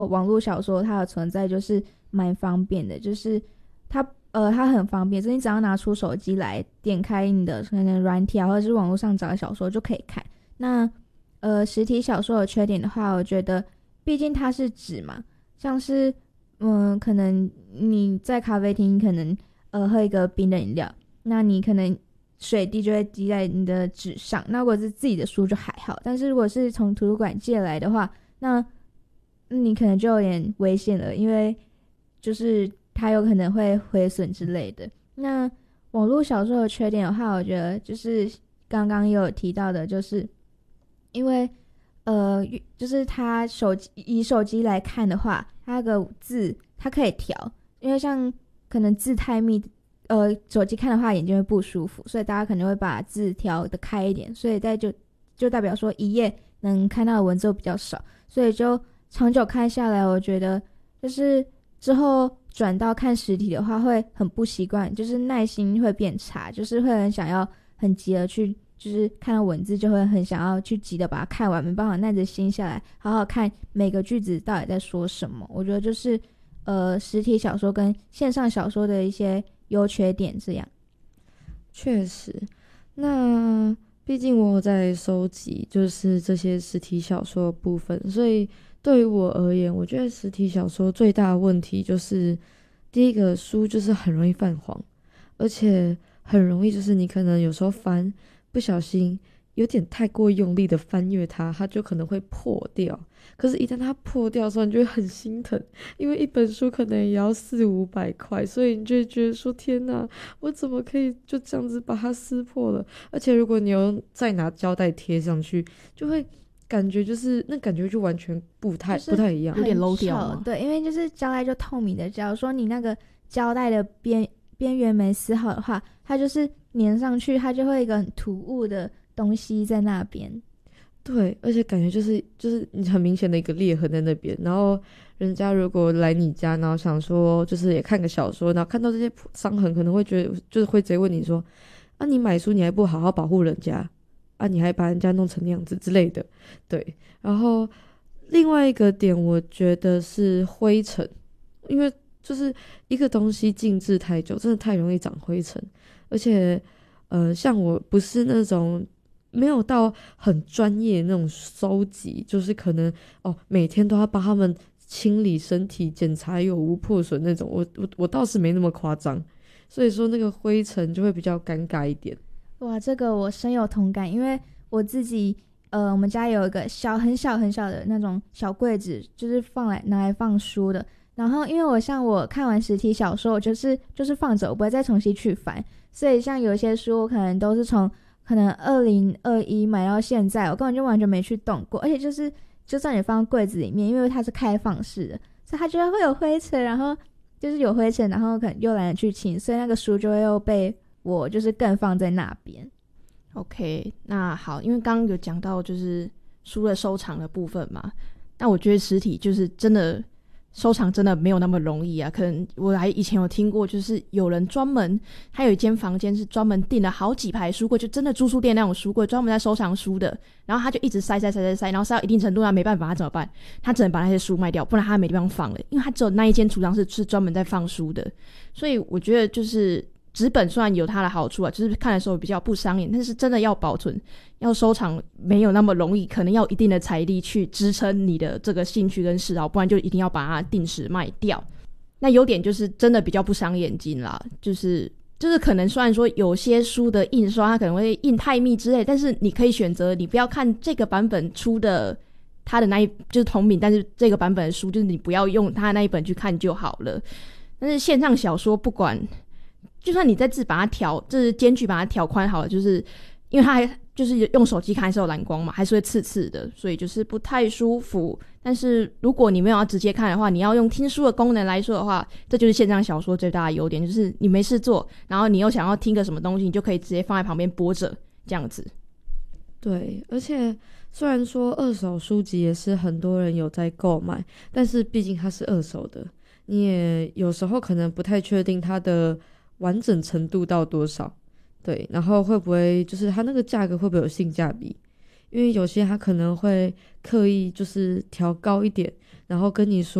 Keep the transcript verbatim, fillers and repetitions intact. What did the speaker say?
网络小说它的存在就是蛮方便的，就是它呃它很方便，就是你只要拿出手机来点开你的可能软体啊，或者是网络上找的小说就可以看。那呃实体小说的缺点的话，我觉得毕竟它是纸嘛，像是嗯可能你在咖啡厅可能呃喝一个冰的饮料，那你可能水滴就会滴在你的纸上，那如果是自己的书就还好，但是如果是从图书馆借来的话，那你可能就有点危险了，因为就是它有可能会毁损之类的。那网络小说的缺点的话，我觉得就是刚刚也有提到的，就是因为呃，就是它手机以手机来看的话，它那个字它可以调，因为像可能字太密，呃，手机看的话眼睛会不舒服，所以大家可能会把字调的开一点，所以在就就代表说一页能看到的文字会比较少，所以就长久看下来，我觉得就是之后转到看实体的话会很不习惯，就是耐心会变差，就是会很想要很急的去，就是看到文字就会很想要去急的把它看完，没办法耐着心下来好好看每个句子到底在说什么。我觉得就是呃实体小说跟线上小说的一些优缺点这样。 确实，那毕竟我有在收集就是这些实体小说的部分，所以对于我而言，我觉得实体小说最大的问题就是第一个，书就是很容易泛黄，而且很容易就是你可能有时候翻不小心有点太过用力的翻阅它，它就可能会破掉。可是一旦它破掉的时候，你就会很心疼，因为一本书可能也要四五百块，所以你就会觉得说天哪，我怎么可以就这样子把它撕破了？而且如果你又再拿胶带贴上去，就会感觉就是那感觉就完全不太、 就是不太一样， 有点 low 掉吗？ 对，因为就是胶带就透明的，假如说你那个胶带的边边缘没撕好的话，它就是粘上去，它就会有一个很突兀的东西在那边。 对，而且感觉就是就是你很明显的一个裂痕在那边，然后人家如果来你家，然后想说就是也看个小说，然后看到这些伤痕，可能会觉得就是会直接问你说啊，你买书你还不好好保护人家啊，你还把人家弄成那样子之类的。对，然后另外一个点我觉得是灰尘，因为就是一个东西静置太久真的太容易长灰尘，而且呃像我不是那种没有到很专业那种收集，就是可能哦每天都要帮他们清理身体检查有无破损那种，我我我倒是没那么夸张，所以说那个灰尘就会比较尴尬一点。 哇，这个我深有同感，因为我自己呃我们家有一个小很小很小的那种小柜子，就是放来拿来放书的，然后因为我像我看完实体小说，我就是就是放着，我不会再重新去翻，所以像有些书我可能都是从可能二零二一买到现在，我根本就完全没去动过，而且就是就算你放柜子里面，因为它是开放式的，所以它就会有灰尘，然后就是有灰尘，然后可能又懒得去清，所以那个书就会又被我就是更放在那边。 OK， 那好，因为刚刚有讲到就是书的收藏的部分嘛，那我觉得实体就是真的收藏真的没有那么容易啊。可能我还以前有听过，就是有人专门他有一间房间是专门订了好几排书柜，就真的租书店那种书柜，专门在收藏书的，然后他就一直塞塞塞塞塞，然后塞到一定程度他没办法，他怎么办？他只能把那些书卖掉，不然他没地方放了，因为他只有那一间储藏室是专门在放书的。所以我觉得就是纸本虽然有它的好处啊，就是看的时候比较不伤眼，但是真的要保存要收藏没有那么容易，可能要有一定的财力去支撑你的这个兴趣跟嗜好，不然就一定要把它定时卖掉。那优点就是真的比较不伤眼睛啦，就是就是可能虽然说有些书的印刷它可能会印太密之类，但是你可以选择你不要看这个版本出的它的那一就是同名，但是这个版本的书就是你不要用它那一本去看就好了。但是线上小说不管就算你在字把它调就是间距把它调宽好了，就是因为它还就是用手机看还是有蓝光嘛，还是会刺刺的，所以就是不太舒服。但是如果你没有要直接看的话，你要用听书的功能来说的话，这就是线上小说最大的优点，就是你没事做，然后你又想要听个什么东西，你就可以直接放在旁边播着这样子。 对，而且虽然说二手书籍也是很多人有在购买，但是毕竟它是二手的，你也有时候可能不太确定它的完整程度到多少，对，然后会不会就是它那个价格会不会有性价比，因为有些它可能会刻意就是调高一点， 然后跟你说